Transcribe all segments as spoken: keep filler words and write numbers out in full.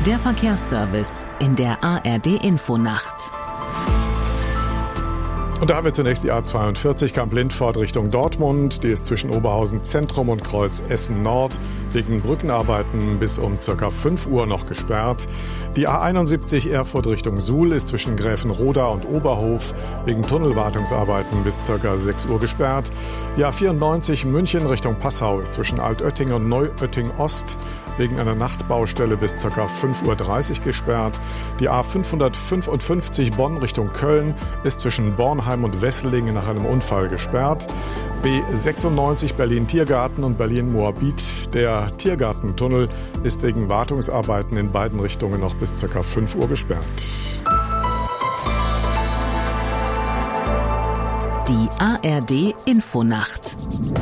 Der Verkehrsservice in der A R D-Infonacht. Und da haben wir zunächst die A zweiundvierzig Kamp-Lindfort Richtung Dortmund. Die ist zwischen Oberhausen Zentrum und Kreuz Essen Nord wegen Brückenarbeiten bis um ca. fünf Uhr noch gesperrt. Die A einundsiebzig Erfurt Richtung Suhl ist zwischen Gräfenroda und Oberhof wegen Tunnelwartungsarbeiten bis ca. sechs Uhr gesperrt. Die A vierundneunzig München Richtung Passau ist zwischen Altötting und Neuötting Ost wegen einer Nachtbaustelle bis ca. fünf Uhr dreißig gesperrt. Die A fünfhundertfünfundfünfzig Bonn Richtung Köln ist zwischen Bornheim und Wesseling nach einem Unfall gesperrt. B sechsundneunzig Berlin-Tiergarten und Berlin-Moabit. Der Tiergartentunnel ist wegen Wartungsarbeiten in beiden Richtungen noch bis ca. fünf Uhr gesperrt. Die A R D-Infonacht.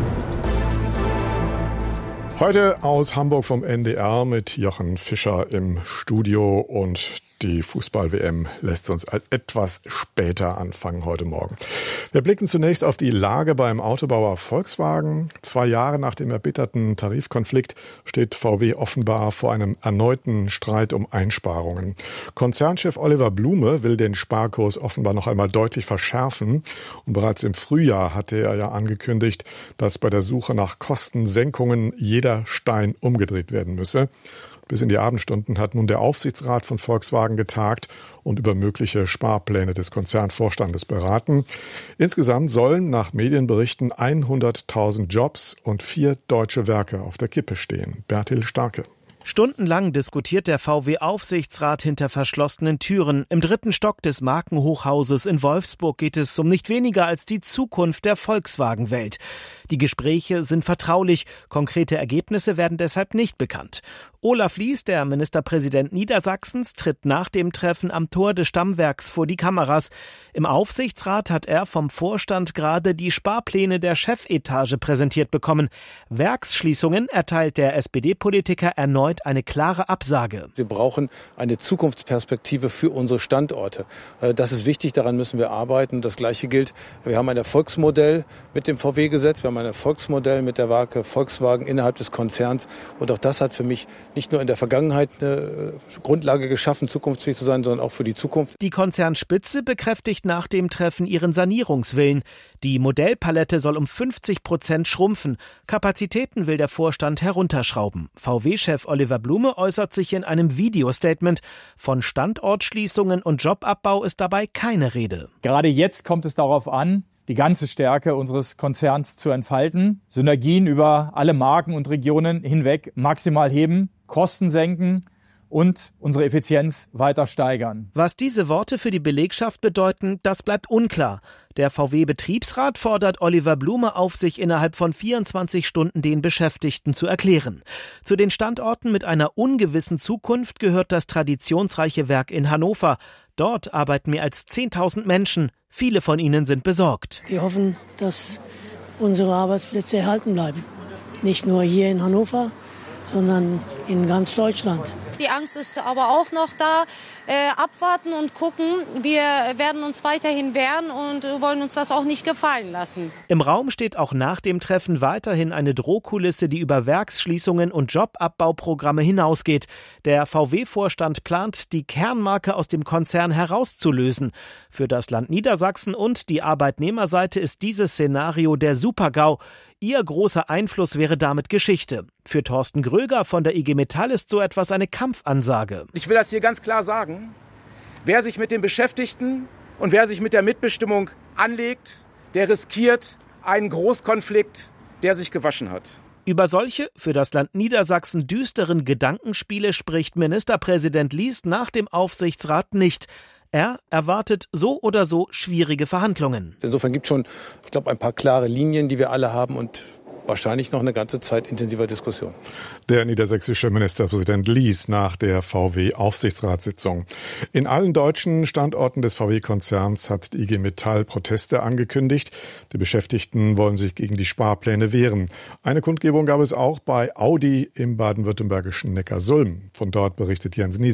Heute aus Hamburg vom N D R mit Jochen Fischer im Studio, und die Fußball-W M lässt uns etwas später anfangen heute Morgen. Wir blicken zunächst auf die Lage beim Autobauer Volkswagen. Zwei Jahre nach dem erbitterten Tarifkonflikt steht V W offenbar vor einem erneuten Streit um Einsparungen. Konzernchef Oliver Blume will den Sparkurs offenbar noch einmal deutlich verschärfen. Und bereits im Frühjahr hatte er ja angekündigt, dass bei der Suche nach Kostensenkungen jeder Stein umgedreht werden müsse. Bis in die Abendstunden hat nun der Aufsichtsrat von Volkswagen getagt und über mögliche Sparpläne des Konzernvorstandes beraten. Insgesamt sollen nach Medienberichten hunderttausend Jobs und vier deutsche Werke auf der Kippe stehen. Bertil Starke. Stundenlang diskutiert der V W-Aufsichtsrat hinter verschlossenen Türen. Im dritten Stock des Markenhochhauses in Wolfsburg geht es um nicht weniger als die Zukunft der Volkswagen-Welt. Die Gespräche sind vertraulich, konkrete Ergebnisse werden deshalb nicht bekannt. Olaf Lies, der Ministerpräsident Niedersachsens, tritt nach dem Treffen am Tor des Stammwerks vor die Kameras. Im Aufsichtsrat hat er vom Vorstand gerade die Sparpläne der Chefetage präsentiert bekommen. Werksschließungen erteilt der S P D-Politiker erneut eine klare Absage. Wir brauchen eine Zukunftsperspektive für unsere Standorte. Das ist wichtig, daran müssen wir arbeiten. Das Gleiche gilt, wir haben ein Erfolgsmodell mit dem V W-Gesetz, wir haben ein Erfolgsmodell mit der Marke Volkswagen innerhalb des Konzerns. Und auch das hat für mich nicht nur in der Vergangenheit eine Grundlage geschaffen, zukunftsfähig zu sein, sondern auch für die Zukunft. Die Konzernspitze bekräftigt nach dem Treffen ihren Sanierungswillen. Die Modellpalette soll um fünfzig Prozent schrumpfen. Kapazitäten will der Vorstand herunterschrauben. V W-Chef Oliver Blume äußert sich in einem Videostatement. Von Standortschließungen und Jobabbau ist dabei keine Rede. Gerade jetzt kommt es darauf an, die ganze Stärke unseres Konzerns zu entfalten, Synergien über alle Marken und Regionen hinweg maximal heben, Kosten senken und unsere Effizienz weiter steigern. Was diese Worte für die Belegschaft bedeuten, das bleibt unklar. Der V W-Betriebsrat fordert Oliver Blume auf, sich innerhalb von vierundzwanzig Stunden den Beschäftigten zu erklären. Zu den Standorten mit einer ungewissen Zukunft gehört das traditionsreiche Werk in Hannover. Dort arbeiten mehr als zehntausend Menschen. Viele von ihnen sind besorgt. Wir hoffen, dass unsere Arbeitsplätze erhalten bleiben. Nicht nur hier in Hannover, sondern in ganz Deutschland. Die Angst ist aber auch noch da. Äh, abwarten und gucken. Wir werden uns weiterhin wehren und wollen uns das auch nicht gefallen lassen. Im Raum steht auch nach dem Treffen weiterhin eine Drohkulisse, die über Werksschließungen und Jobabbauprogramme hinausgeht. Der V W-Vorstand plant, die Kernmarke aus dem Konzern herauszulösen. Für das Land Niedersachsen und die Arbeitnehmerseite ist dieses Szenario der Super-GAU. Ihr großer Einfluss wäre damit Geschichte. Für Thorsten Gröger von der I G Metall ist so etwas eine Kampfansage. Ich will das hier ganz klar sagen. Wer sich mit den Beschäftigten und wer sich mit der Mitbestimmung anlegt, der riskiert einen Großkonflikt, der sich gewaschen hat. Über solche, für das Land Niedersachsen düsteren Gedankenspiele spricht Ministerpräsident Lies nach dem Aufsichtsrat nicht. Er erwartet so oder so schwierige Verhandlungen. Insofern gibt es schon, ich glaube, ein paar klare Linien, die wir alle haben, und wahrscheinlich noch eine ganze Zeit intensiver Diskussion. Der niedersächsische Ministerpräsident Lies nach der V W-Aufsichtsratssitzung. In allen deutschen Standorten des V W-Konzerns hat die I G Metall Proteste angekündigt. Die Beschäftigten wollen sich gegen die Sparpläne wehren. Eine Kundgebung gab es auch bei Audi im baden-württembergischen Neckarsulm. Von dort berichtet Jens Niesing.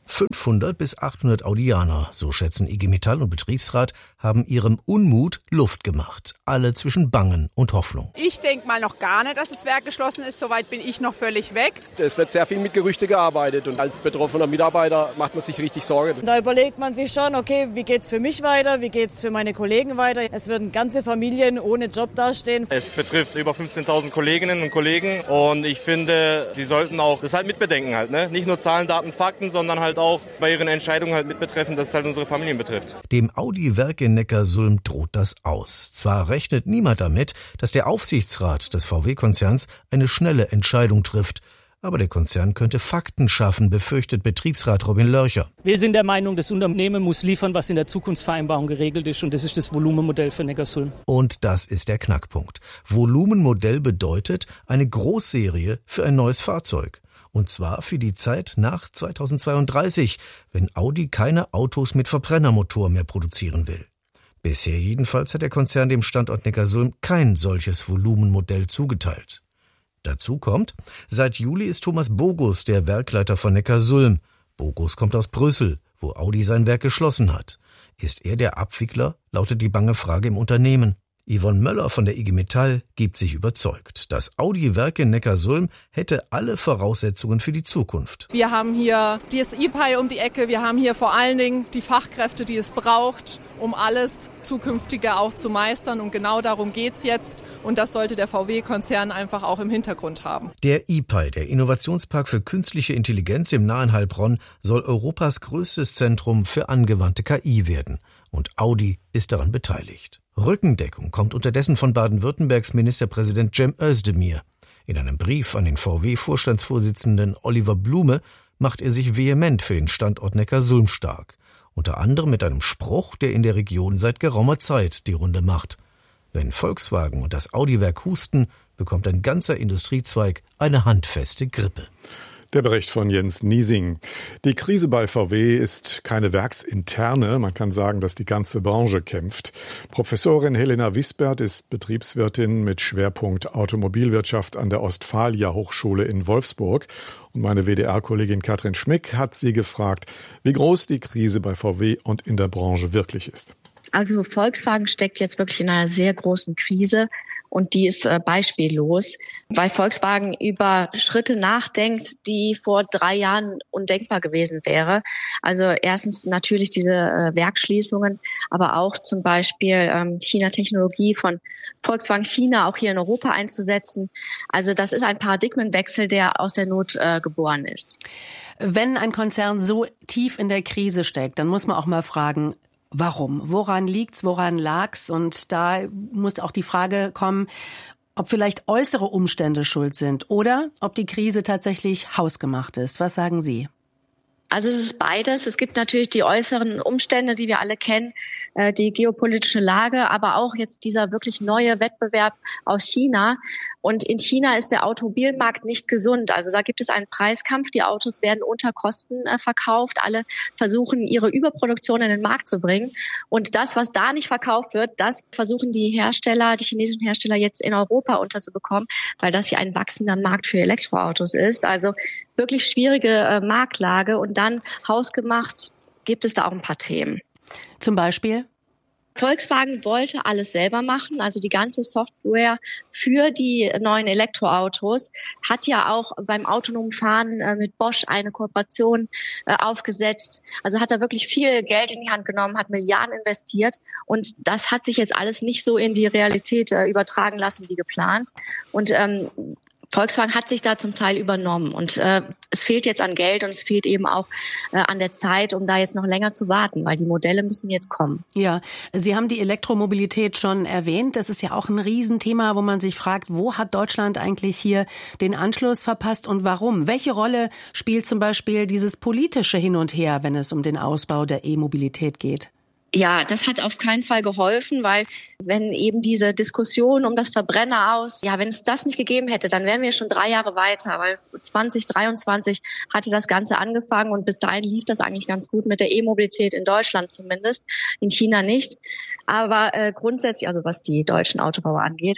fünfhundert bis achthundert Audianer, so schätzen I G Metall und Betriebsrat, haben ihrem Unmut Luft gemacht. Alle zwischen Bangen und Hoffnung. Ich denke mal noch gar nicht, dass das Werk geschlossen ist. Soweit bin ich noch völlig weg. Es wird sehr viel mit Gerüchte gearbeitet und als betroffener Mitarbeiter macht man sich richtig Sorge. Da überlegt man sich schon, okay, wie geht's für mich weiter, wie geht's für meine Kollegen weiter. Es würden ganze Familien ohne Job dastehen. Es betrifft über fünfzehntausend Kolleginnen und Kollegen und ich finde, sie sollten auch das halt mitbedenken halt, ne? Nicht nur Zahlen, Daten, Fakten, sondern halt auch bei ihren Entscheidungen halt mitbetreffen, dass es halt unsere Familien betrifft. Dem Audi-Werk in Neckarsulm droht das aus. Zwar rechnet niemand damit, dass der Aufsichtsrat des V W-Konzerns eine schnelle Entscheidung trifft. Aber der Konzern könnte Fakten schaffen, befürchtet Betriebsrat Robin Lörcher. Wir sind der Meinung, das Unternehmen muss liefern, was in der Zukunftsvereinbarung geregelt ist. Und das ist das Volumenmodell für Neckarsulm. Und das ist der Knackpunkt. Volumenmodell bedeutet eine Großserie für ein neues Fahrzeug. Und zwar für die Zeit nach zweitausendzweiunddreißig, wenn Audi keine Autos mit Verbrennermotor mehr produzieren will. Bisher jedenfalls hat der Konzern dem Standort Neckarsulm kein solches Volumenmodell zugeteilt. Dazu kommt, seit Juli ist Thomas Bogus der Werkleiter von Neckarsulm. Bogus kommt aus Brüssel, wo Audi sein Werk geschlossen hat. Ist er der Abwickler, lautet die bange Frage im Unternehmen. Yvonne Möller von der I G Metall gibt sich überzeugt. Das Audi-Werk in Neckarsulm hätte alle Voraussetzungen für die Zukunft. Wir haben hier das I P I um die Ecke. Wir haben hier vor allen Dingen die Fachkräfte, die es braucht, um alles Zukünftige auch zu meistern. Und genau darum geht's jetzt. Und das sollte der V W-Konzern einfach auch im Hintergrund haben. Der I P I, der Innovationspark für künstliche Intelligenz im nahen Heilbronn, soll Europas größtes Zentrum für angewandte K I werden. Und Audi ist daran beteiligt. Rückendeckung kommt unterdessen von Baden-Württembergs Ministerpräsident Cem Özdemir. In einem Brief an den V W-Vorstandsvorsitzenden Oliver Blume macht er sich vehement für den Standort Neckarsulm stark. Unter anderem mit einem Spruch, der in der Region seit geraumer Zeit die Runde macht. Wenn Volkswagen und das Audi-Werk husten, bekommt ein ganzer Industriezweig eine handfeste Grippe. Der Bericht von Jens Niesing. Die Krise bei V W ist keine werksinterne. Man kann sagen, dass die ganze Branche kämpft. Professorin Helena Wispert ist Betriebswirtin mit Schwerpunkt Automobilwirtschaft an der Ostfalia Hochschule in Wolfsburg. Und meine W D R-Kollegin Katrin Schmick hat sie gefragt, wie groß die Krise bei V W und in der Branche wirklich ist. Also Volkswagen steckt jetzt wirklich in einer sehr großen Krise. Und die ist äh, beispiellos, weil Volkswagen über Schritte nachdenkt, die vor drei Jahren undenkbar gewesen wäre. Also erstens natürlich diese äh, Werksschließungen, aber auch zum Beispiel ähm, China-Technologie von Volkswagen China auch hier in Europa einzusetzen. Also das ist ein Paradigmenwechsel, der aus der Not äh, geboren ist. Wenn ein Konzern so tief in der Krise steckt, dann muss man auch mal fragen, warum? Woran liegt's? Woran lag's? Und da muss auch die Frage kommen, ob vielleicht äußere Umstände schuld sind oder ob die Krise tatsächlich hausgemacht ist. Was sagen Sie? Also es ist beides. Es gibt natürlich die äußeren Umstände, die wir alle kennen, äh, die geopolitische Lage, aber auch jetzt dieser wirklich neue Wettbewerb aus China. Und in China ist der Automobilmarkt nicht gesund. Also da gibt es einen Preiskampf. Die Autos werden unter Kosten äh, verkauft. Alle versuchen, ihre Überproduktion in den Markt zu bringen. Und das, was da nicht verkauft wird, das versuchen die Hersteller, die chinesischen Hersteller jetzt in Europa unterzubekommen, weil das hier ein wachsender Markt für Elektroautos ist. Also wirklich schwierige äh, Marktlage. Und dann hausgemacht gibt es da auch ein paar Themen. Zum Beispiel? Volkswagen wollte alles selber machen, also die ganze Software für die neuen Elektroautos, hat ja auch beim autonomen Fahren äh, mit Bosch eine Kooperation äh, aufgesetzt. Also hat er wirklich viel Geld in die Hand genommen, hat Milliarden investiert und das hat sich jetzt alles nicht so in die Realität äh, übertragen lassen wie geplant. Und ähm, Volkswagen hat sich da zum Teil übernommen und äh, es fehlt jetzt an Geld und es fehlt eben auch äh, an der Zeit, um da jetzt noch länger zu warten, weil die Modelle müssen jetzt kommen. Ja, Sie haben die Elektromobilität schon erwähnt. Das ist ja auch ein Riesenthema, wo man sich fragt, wo hat Deutschland eigentlich hier den Anschluss verpasst und warum? Welche Rolle spielt zum Beispiel dieses politische Hin und Her, wenn es um den Ausbau der E-Mobilität geht? Ja, das hat auf keinen Fall geholfen, weil wenn eben diese Diskussion um das Verbrenner aus, ja, wenn es das nicht gegeben hätte, dann wären wir schon drei Jahre weiter, weil zwanzig dreiundzwanzig hatte das Ganze angefangen und bis dahin lief das eigentlich ganz gut mit der E-Mobilität in Deutschland zumindest, in China nicht. Aber äh, grundsätzlich, also was die deutschen Autobauer angeht,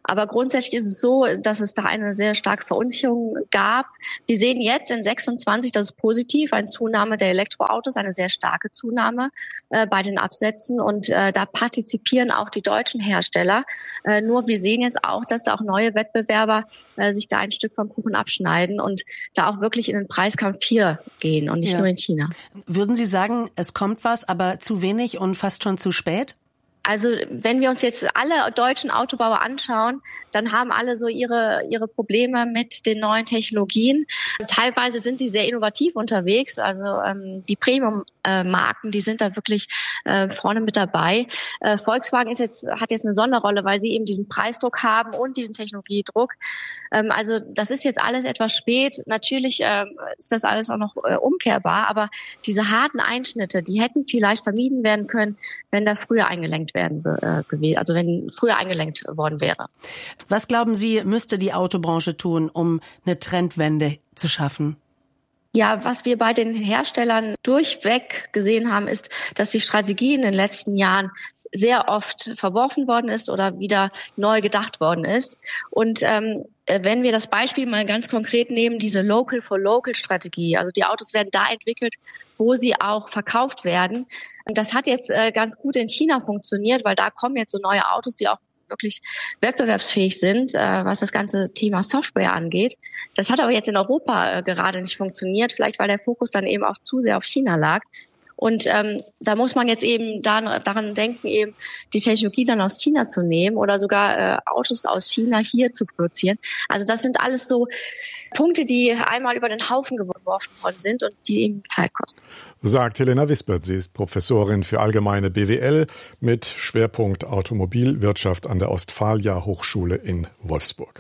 Aber grundsätzlich ist es so, dass es da eine sehr starke Verunsicherung gab. Wir sehen jetzt in sechsundzwanzig, das ist positiv, eine Zunahme der Elektroautos, eine sehr starke Zunahme äh, bei den Absätzen. Und äh, da partizipieren auch die deutschen Hersteller. Äh, nur wir sehen jetzt auch, dass da auch neue Wettbewerber äh, sich da ein Stück vom Kuchen abschneiden und da auch wirklich in den Preiskampf hier gehen und nicht ja. nur in China. Würden Sie sagen, es kommt was, aber zu wenig und fast schon zu spät? Also wenn wir uns jetzt alle deutschen Autobauer anschauen, dann haben alle so ihre ihre Probleme mit den neuen Technologien. Teilweise sind sie sehr innovativ unterwegs. Also ähm, die Premium-Marken, äh, die sind da wirklich äh, vorne mit dabei. Äh, Volkswagen ist jetzt hat jetzt eine Sonderrolle, weil sie eben diesen Preisdruck haben und diesen Technologiedruck. Ähm, also das ist jetzt alles etwas spät. Natürlich äh, ist das alles auch noch äh, umkehrbar, aber diese harten Einschnitte, die hätten vielleicht vermieden werden können, wenn da früher eingelenkt werden gewesen, also wenn früher eingelenkt worden wäre. Was glauben Sie, müsste die Autobranche tun, um eine Trendwende zu schaffen? Ja, was wir bei den Herstellern durchweg gesehen haben, ist, dass die Strategie in den letzten Jahren sehr oft verworfen worden ist oder wieder neu gedacht worden ist. Und ähm, wenn wir das Beispiel mal ganz konkret nehmen, diese Local-for-Local-Strategie, also die Autos werden da entwickelt, wo sie auch verkauft werden. Und das hat jetzt äh, ganz gut in China funktioniert, weil da kommen jetzt so neue Autos, die auch wirklich wettbewerbsfähig sind, äh, was das ganze Thema Software angeht. Das hat aber jetzt in Europa äh, gerade nicht funktioniert, vielleicht weil der Fokus dann eben auch zu sehr auf China lag. Und ähm, da muss man jetzt eben da, daran denken, eben die Technologie dann aus China zu nehmen oder sogar äh, Autos aus China hier zu produzieren. Also das sind alles so Punkte, die einmal über den Haufen geworfen worden sind und die eben Zeit kosten. Sagt Helena Wispert. Sie ist Professorin für allgemeine B W L mit Schwerpunkt Automobilwirtschaft an der Ostfalia Hochschule in Wolfsburg.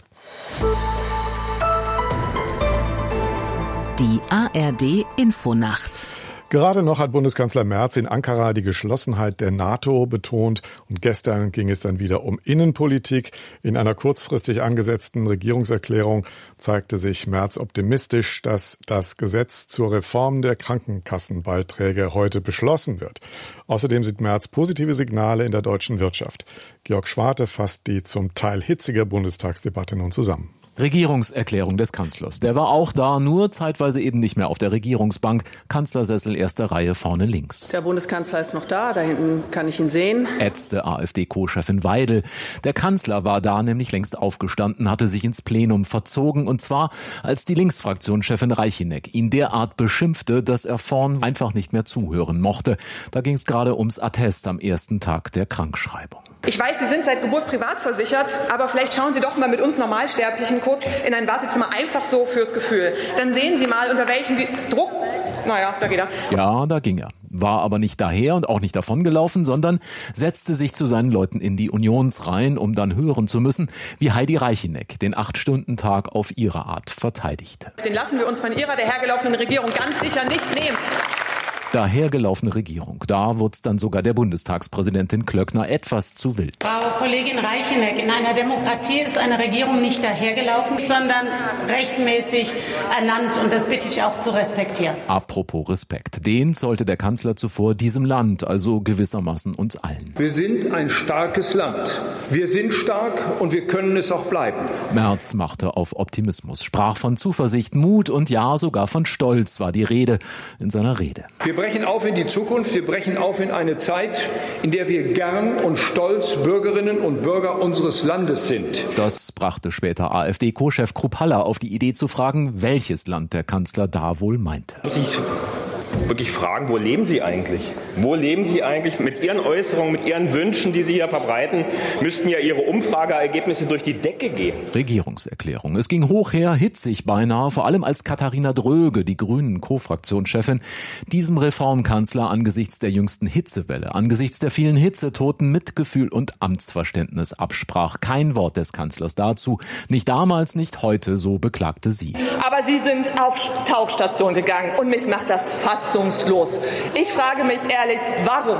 Die A R D Infonacht. Gerade noch hat Bundeskanzler Merz in Ankara die Geschlossenheit der NATO betont und gestern ging es dann wieder um Innenpolitik. In einer kurzfristig angesetzten Regierungserklärung zeigte sich Merz optimistisch, dass das Gesetz zur Reform der Krankenkassenbeiträge heute beschlossen wird. Außerdem sieht Merz positive Signale in der deutschen Wirtschaft. Georg Schwarte fasst die zum Teil hitzige Bundestagsdebatte nun zusammen. Regierungserklärung des Kanzlers. Der war auch da, nur zeitweise eben nicht mehr auf der Regierungsbank. Kanzlersessel erste Reihe vorne links. Der Bundeskanzler ist noch da, da hinten kann ich ihn sehen. Ätzte AfD-Co-Chefin Weidel. Der Kanzler war da nämlich längst aufgestanden, hatte sich ins Plenum verzogen. Und zwar, als die Linksfraktionschefin Reicheneck ihn derart beschimpfte, dass er vorn einfach nicht mehr zuhören mochte. Da ging es gerade ums Attest am ersten Tag der Krankschreibung. Ich weiß, Sie sind seit Geburt privat versichert, aber vielleicht schauen Sie doch mal mit uns Normalsterblichen kurz in ein Wartezimmer, einfach so fürs Gefühl. Dann sehen Sie mal, unter welchem Druck... Naja, da geht er. Ja, da ging er. War aber nicht daher und auch nicht davongelaufen, sondern setzte sich zu seinen Leuten in die Unionsreihen, um dann hören zu müssen, wie Heidi Reicheneck den Acht-Stunden-Tag auf ihre Art verteidigte. Den lassen wir uns von Ihrer dahergelaufenen Regierung ganz sicher nicht nehmen. Dahergelaufene Regierung. Da wurde es dann sogar der Bundestagspräsidentin Klöckner etwas zu wild. Frau Kollegin Reicheneck, in einer Demokratie ist eine Regierung nicht dahergelaufen, sondern rechtmäßig ernannt. Und das bitte ich auch zu respektieren. Apropos Respekt. Den sollte der Kanzler zuvor diesem Land, also gewissermaßen uns allen. Wir sind ein starkes Land. Wir sind stark und wir können es auch bleiben. Merz machte auf Optimismus, sprach von Zuversicht, Mut und ja, sogar von Stolz war die Rede in seiner Rede. Wir brechen auf in die Zukunft, wir brechen auf in eine Zeit, in der wir gern und stolz Bürgerinnen und Bürger unseres Landes sind. Das brachte später AfD-Co-Chef Kruppalla auf die Idee zu fragen, welches Land der Kanzler da wohl meinte. Muss ich wirklich fragen, wo leben Sie eigentlich? Wo leben Sie eigentlich? Mit Ihren Äußerungen, mit Ihren Wünschen, die Sie hier verbreiten, müssten ja Ihre Umfrageergebnisse durch die Decke gehen. Regierungserklärung. Es ging hoch her, hitzig beinahe, vor allem als Katharina Dröge, die Grünen-Co-Fraktionschefin, diesem Reformkanzler angesichts der jüngsten Hitzewelle, angesichts der vielen Hitzetoten Mitgefühl und Amtsverständnis absprach. Kein Wort des Kanzlers dazu. Nicht damals, nicht heute, so beklagte sie. Aber Sie sind auf Tauchstation gegangen und mich macht das fassungslos. Ich frage mich ehrlich, warum?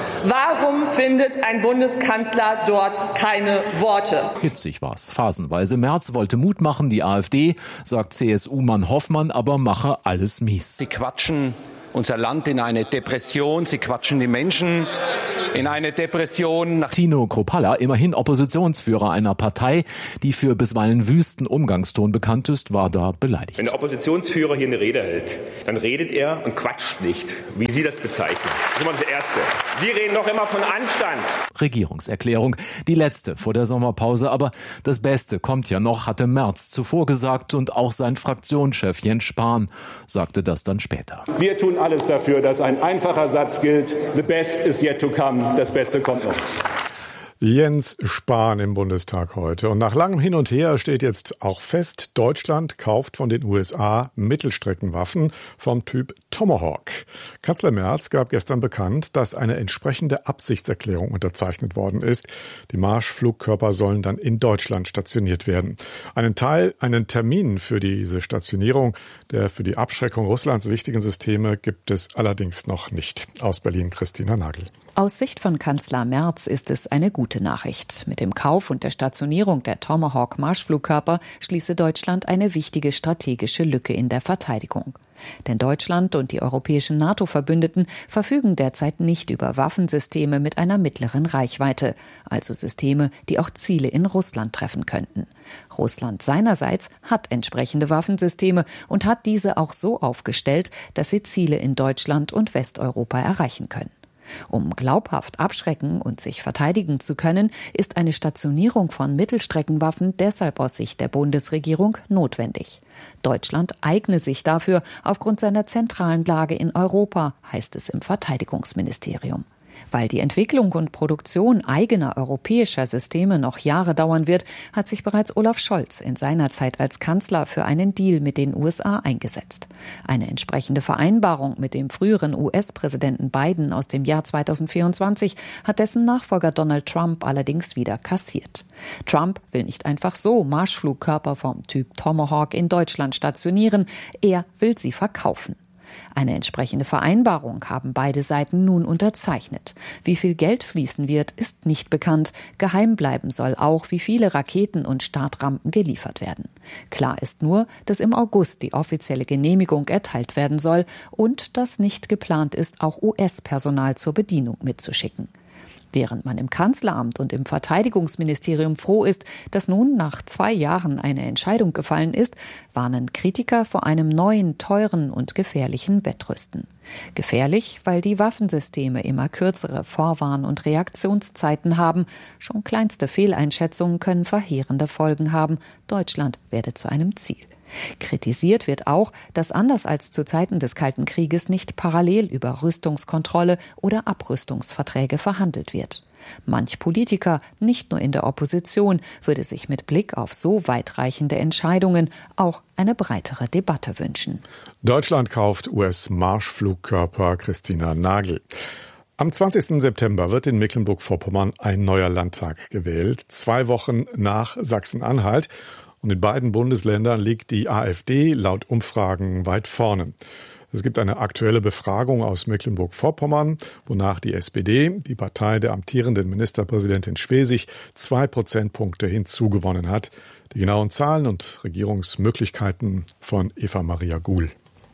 Warum findet ein Bundeskanzler dort keine Worte? Hitzig war's, phasenweise. Merz wollte Mut machen, die AfD, sagt C S U-Mann Hoffmann, aber mache alles mies. Sie quatschen unser Land in eine Depression, sie quatschen die Menschen in eine Depression. Tino Kruppalla, immerhin Oppositionsführer einer Partei, die für bisweilen wüsten Umgangston bekannt ist, war da beleidigt. Wenn der Oppositionsführer hier eine Rede hält, dann redet er und quatscht nicht, wie Sie das bezeichnen. Das ist immer das Erste. Sie reden noch immer von Anstand. Regierungserklärung, die letzte vor der Sommerpause, aber das Beste kommt ja noch, hatte Merz zuvor gesagt, und auch sein Fraktionschef Jens Spahn sagte das dann später. Wir tun alles dafür, dass ein einfacher Satz gilt: The best is yet to come. Das Beste kommt noch. Jens Spahn im Bundestag heute. Und nach langem Hin und Her steht jetzt auch fest, Deutschland kauft von den U S A Mittelstreckenwaffen vom Typ Tomahawk. Kanzler Merz gab gestern bekannt, dass eine entsprechende Absichtserklärung unterzeichnet worden ist. Die Marschflugkörper sollen dann in Deutschland stationiert werden. Einen Teil, einen Termin für diese Stationierung der für die Abschreckung Russlands wichtigen Systeme gibt es allerdings noch nicht. Aus Berlin Christina Nagel. Aus Sicht von Kanzler Merz ist es eine gute Nachricht. Mit dem Kauf und der Stationierung der Tomahawk-Marschflugkörper schließe Deutschland eine wichtige strategische Lücke in der Verteidigung. Denn Deutschland und die europäischen NATO-Verbündeten verfügen derzeit nicht über Waffensysteme mit einer mittleren Reichweite, also Systeme, die auch Ziele in Russland treffen könnten. Russland seinerseits hat entsprechende Waffensysteme und hat diese auch so aufgestellt, dass sie Ziele in Deutschland und Westeuropa erreichen können. Um glaubhaft abschrecken und sich verteidigen zu können, ist eine Stationierung von Mittelstreckenwaffen deshalb aus Sicht der Bundesregierung notwendig. Deutschland eigne sich dafür aufgrund seiner zentralen Lage in Europa, heißt es im Verteidigungsministerium. Weil die Entwicklung und Produktion eigener europäischer Systeme noch Jahre dauern wird, hat sich bereits Olaf Scholz in seiner Zeit als Kanzler für einen Deal mit den U S A eingesetzt. Eine entsprechende Vereinbarung mit dem früheren U S-Präsidenten Biden aus dem Jahr zweitausendvierundzwanzig hat dessen Nachfolger Donald Trump allerdings wieder kassiert. Trump will nicht einfach so Marschflugkörper vom Typ Tomahawk in Deutschland stationieren, er will sie verkaufen. Eine entsprechende Vereinbarung haben beide Seiten nun unterzeichnet. Wie viel Geld fließen wird, ist nicht bekannt. Geheim bleiben soll auch, wie viele Raketen und Startrampen geliefert werden. Klar ist nur, dass im August die offizielle Genehmigung erteilt werden soll und dass nicht geplant ist, auch U S-Personal zur Bedienung mitzuschicken. Während man im Kanzleramt und im Verteidigungsministerium froh ist, dass nun nach zwei Jahren eine Entscheidung gefallen ist, warnen Kritiker vor einem neuen, teuren und gefährlichen Wettrüsten. Gefährlich, weil die Waffensysteme immer kürzere Vorwarn- und Reaktionszeiten haben. Schon kleinste Fehleinschätzungen können verheerende Folgen haben. Deutschland werde zu einem Ziel. Kritisiert wird auch, dass anders als zu Zeiten des Kalten Krieges nicht parallel über Rüstungskontrolle oder Abrüstungsverträge verhandelt wird. Manch Politiker, nicht nur in der Opposition, würde sich mit Blick auf so weitreichende Entscheidungen auch eine breitere Debatte wünschen. Deutschland kauft U S-Marschflugkörper. Christina Nagel. Am zwanzigsten September wird in Mecklenburg-Vorpommern ein neuer Landtag gewählt, zwei Wochen nach Sachsen-Anhalt. Und in beiden Bundesländern liegt die AfD laut Umfragen weit vorne. Es gibt eine aktuelle Befragung aus Mecklenburg-Vorpommern, wonach die S P D, die Partei der amtierenden Ministerpräsidentin Schwesig, zwei Prozentpunkte hinzugewonnen hat. Die genauen Zahlen und Regierungsmöglichkeiten von Eva Maria Guhl.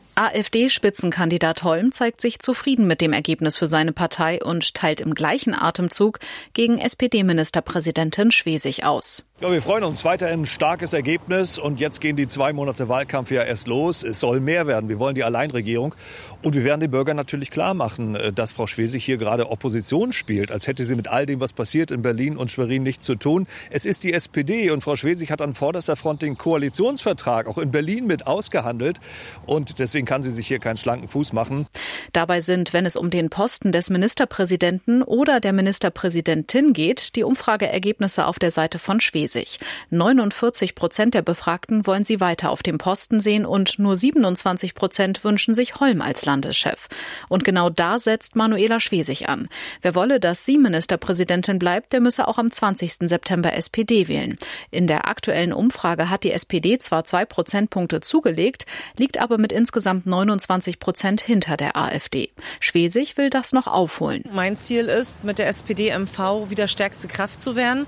AfD-Spitzenkandidat Holm zeigt sich zufrieden mit dem Ergebnis für seine Partei und teilt im gleichen Atemzug gegen S P D-Ministerpräsidentin Schwesig aus. Ja, wir freuen uns. Weiterhin ein starkes Ergebnis. Und jetzt gehen die zwei Monate Wahlkampf ja erst los. Es soll mehr werden. Wir wollen die Alleinregierung. Und wir werden den Bürgern natürlich klar machen, dass Frau Schwesig hier gerade Opposition spielt, als hätte sie mit all dem, was passiert in Berlin und Schwerin, nichts zu tun. Es ist die S P D und Frau Schwesig hat an vorderster Front den Koalitionsvertrag auch in Berlin mit ausgehandelt. Und deswegen kann sie sich hier keinen schlanken Fuß machen. Dabei sind, wenn es um den Posten des Ministerpräsidenten oder der Ministerpräsidentin geht, die Umfrageergebnisse auf der Seite von Schwesig. neunundvierzig Prozent der Befragten wollen sie weiter auf dem Posten sehen und nur siebenundzwanzig Prozent wünschen sich Holm als Landeschef. Und genau da setzt Manuela Schwesig an. Wer wolle, dass sie Ministerpräsidentin bleibt, der müsse auch am zwanzigsten September S P D wählen. In der aktuellen Umfrage hat die S P D zwar zwei Prozentpunkte zugelegt, liegt aber mit insgesamt neunundzwanzig Prozent hinter der AfD. Schwesig will das noch aufholen. Mein Ziel ist, mit der S P D M V wieder stärkste Kraft zu werden.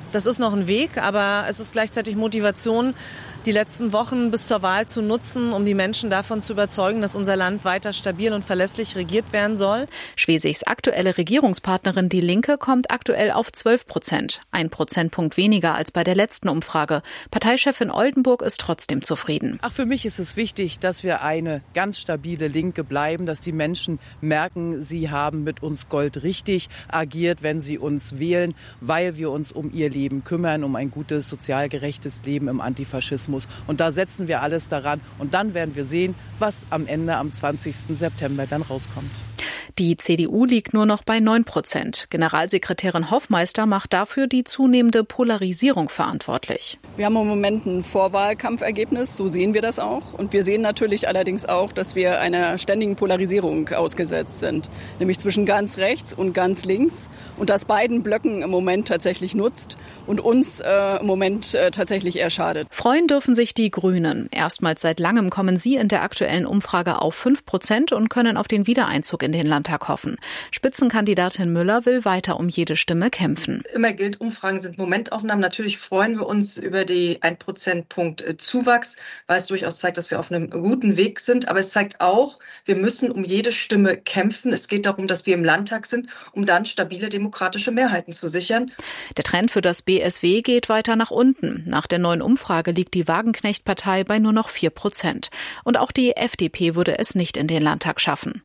Das ist noch ein Weg, aber es ist gleichzeitig Motivation, die letzten Wochen bis zur Wahl zu nutzen, um die Menschen davon zu überzeugen, dass unser Land weiter stabil und verlässlich regiert werden soll. Schwesigs aktuelle Regierungspartnerin Die Linke kommt aktuell auf zwölf Prozent. Ein Prozentpunkt weniger als bei der letzten Umfrage. Parteichefin Oldenburg ist trotzdem zufrieden. Ach, für mich ist es wichtig, dass wir eine ganz stabile Linke bleiben, dass die Menschen merken, sie haben mit uns Gold richtig agiert, wenn sie uns wählen, weil wir uns um ihr Leben kümmern, um ein gutes, sozial gerechtes Leben im Antifaschismus. Und da setzen wir alles daran. Und dann werden wir sehen, was am Ende am zwanzigsten September dann rauskommt. Die C D U liegt nur noch bei neun Prozent. Generalsekretärin Hoffmeister macht dafür die zunehmende Polarisierung verantwortlich. Wir haben im Moment ein Vorwahlkampfergebnis, so sehen wir das auch. Und wir sehen natürlich allerdings auch, dass wir einer ständigen Polarisierung ausgesetzt sind. Nämlich zwischen ganz rechts und ganz links. Und das beiden Blöcken im Moment tatsächlich nutzt und uns äh, im Moment äh, tatsächlich eher schadet. Freuen dürfen sich die Grünen. Erstmals seit langem kommen sie in der aktuellen Umfrage auf fünf Prozent und können auf den Wiedereinzug in den Landtag hoffen. Spitzenkandidatin Müller will weiter um jede Stimme kämpfen. Immer gilt, Umfragen sind Momentaufnahmen. Natürlich freuen wir uns über die ein Prozentpunkt Zuwachs, weil es durchaus zeigt, dass wir auf einem guten Weg sind. Aber es zeigt auch, wir müssen um jede Stimme kämpfen. Es geht darum, dass wir im Landtag sind, um dann stabile demokratische Mehrheiten zu sichern. Der Trend für das B S W geht weiter nach unten. Nach der neuen Umfrage liegt die Wagenknecht-Partei bei nur noch vier Prozent. Und auch die F D P würde es nicht in den Landtag schaffen.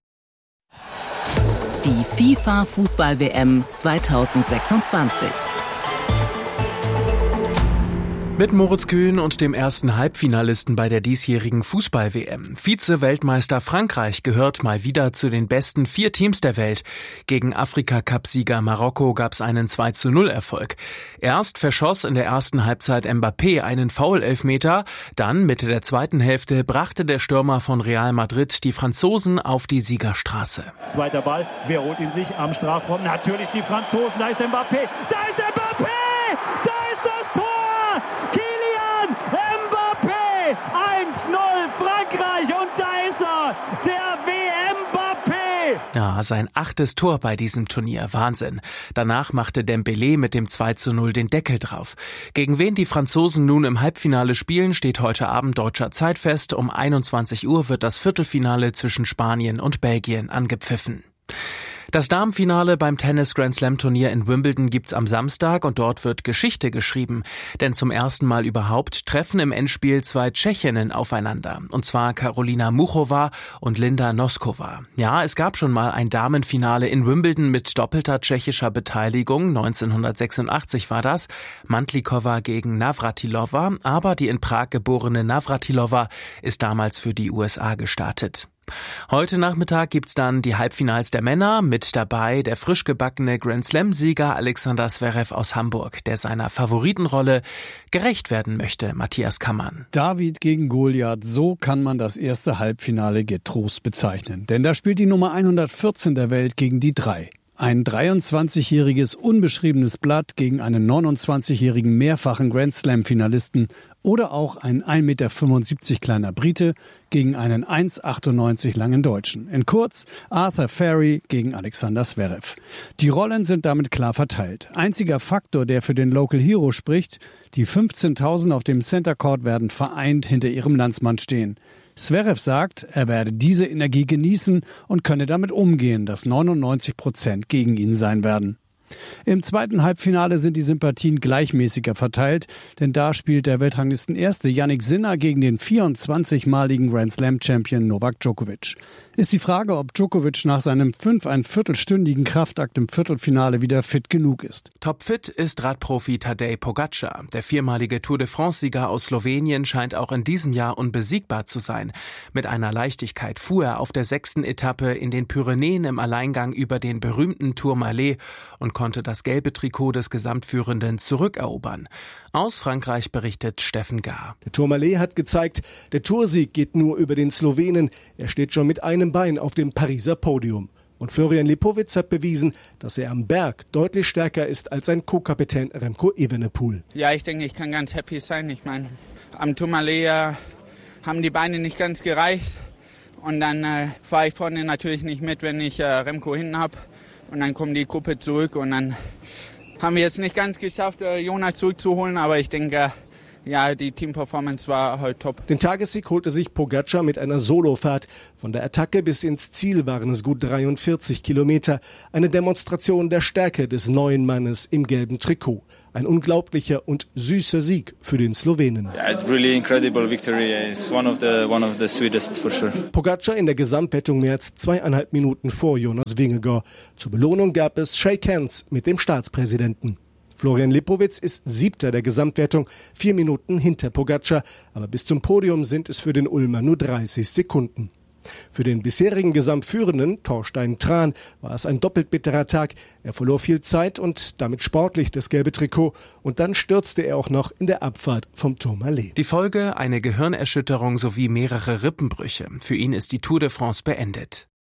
Die FIFA-Fußball-W M zweitausendsechsundzwanzig. Mit Moritz Köhn und dem ersten Halbfinalisten bei der diesjährigen Fußball-W M. Vize-Weltmeister Frankreich gehört mal wieder zu den besten vier Teams der Welt. Gegen Afrika-Cup-Sieger Marokko gab es einen zwei zu null Erfolg. Erst verschoss in der ersten Halbzeit Mbappé einen Foul-Elfmeter, dann Mitte der zweiten Hälfte brachte der Stürmer von Real Madrid die Franzosen auf die Siegerstraße. Zweiter Ball, wer holt ihn sich am Strafraum? Natürlich die Franzosen, da ist Mbappé, da ist Mbappé, da ist das Tor! Kylian Mbappé, eins null Frankreich und da ist er, der W M-Mbappé. Ja, sein achtes Tor bei diesem Turnier, Wahnsinn. Danach machte Dembélé mit dem zwei zu null den Deckel drauf. Gegen wen die Franzosen nun im Halbfinale spielen, steht heute Abend deutscher Zeit fest. Um einundzwanzig Uhr wird das Viertelfinale zwischen Spanien und Belgien angepfiffen. Das Damenfinale beim Tennis-Grand-Slam-Turnier in Wimbledon gibt's am Samstag und dort wird Geschichte geschrieben. Denn zum ersten Mal überhaupt treffen im Endspiel zwei Tschechinnen aufeinander. Und zwar Karolina Muchova und Linda Noskova. Ja, es gab schon mal ein Damenfinale in Wimbledon mit doppelter tschechischer Beteiligung. neunzehnhundertsechsundachtzig war das. Mantlikova gegen Navratilova. Aber die in Prag geborene Navratilova ist damals für die U S A gestartet. Heute Nachmittag gibt's dann die Halbfinals der Männer, mit dabei der frisch gebackene Grand-Slam-Sieger Alexander Zverev aus Hamburg, der seiner Favoritenrolle gerecht werden möchte, Matthias Kammann. David gegen Goliath, so kann man das erste Halbfinale getrost bezeichnen. Denn da spielt die Nummer hundertvierzehn der Welt gegen die drei. Ein dreiundzwanzigjähriges unbeschriebenes Blatt gegen einen neunundzwanzigjährigen mehrfachen Grand-Slam-Finalisten oder auch ein ein Meter fünfundsiebzig kleiner Brite gegen einen eins Komma achtundneunzig langen Deutschen. In kurz Arthur Ferry gegen Alexander Zverev. Die Rollen sind damit klar verteilt. Einziger Faktor, der für den Local Hero spricht, die fünfzehntausend auf dem Center Court werden vereint hinter ihrem Landsmann stehen. Zverev sagt, er werde diese Energie genießen und könne damit umgehen, dass neunundneunzig Prozent gegen ihn sein werden. Im zweiten Halbfinale sind die Sympathien gleichmäßiger verteilt, denn da spielt der Weltranglistenerste Jannik Sinner gegen den vierundzwanzigmaligen Grand-Slam-Champion Novak Djokovic. Ist die Frage, ob Djokovic nach seinem fünfeinviertelstündigen Kraftakt im Viertelfinale wieder fit genug ist. Topfit ist Radprofi Tadej Pogačar. Der viermalige Tour de France-Sieger aus Slowenien scheint auch in diesem Jahr unbesiegbar zu sein. Mit einer Leichtigkeit fuhr er auf der sechsten Etappe in den Pyrenäen im Alleingang über den berühmten Tourmalet und konnte das gelbe Trikot des Gesamtführenden zurückerobern. Aus Frankreich berichtet Steffen Gar. Der Tourmalet hat gezeigt, der Toursieg geht nur über den Slowenen. Er steht schon mit einem Bein auf dem Pariser Podium. Und Florian Lipowitz hat bewiesen, dass er am Berg deutlich stärker ist als sein Co-Kapitän Remco Evenepoel. Ja, ich denke, ich kann ganz happy sein. Ich meine, am Tourmalet äh, haben die Beine nicht ganz gereicht. Und dann äh, fahre ich vorne natürlich nicht mit, wenn ich äh, Remco hinten habe. Und dann kommt die Gruppe zurück und dann haben wir jetzt nicht ganz geschafft, Jonas zurückzuholen, aber ich denke, ja, die Teamperformance war halt top. Den Tagessieg holte sich Pogacar mit einer Solofahrt. Von der Attacke bis ins Ziel waren es gut dreiundvierzig Kilometer. Eine Demonstration der Stärke des neuen Mannes im gelben Trikot. Ein unglaublicher und süßer Sieg für den Slowenen. Yeah, it's really incredible victory. It's one of the one of the sweetest for sure. Pogacar in der Gesamtwertung mehr als zweieinhalb Minuten vor Jonas Vingegaard. Zur Belohnung gab es Shake Hands mit dem Staatspräsidenten. Florian Lipowitz ist Siebter der Gesamtwertung, vier Minuten hinter Pogacar. Aber bis zum Podium sind es für den Ulmer nur dreißig Sekunden. Für den bisherigen Gesamtführenden, Thorstein Tran, war es ein doppelt bitterer Tag. Er verlor viel Zeit und damit sportlich das gelbe Trikot. Und dann stürzte er auch noch in der Abfahrt vom Tourmalet. Die Folge: eine Gehirnerschütterung sowie mehrere Rippenbrüche. Für ihn ist die Tour de France beendet.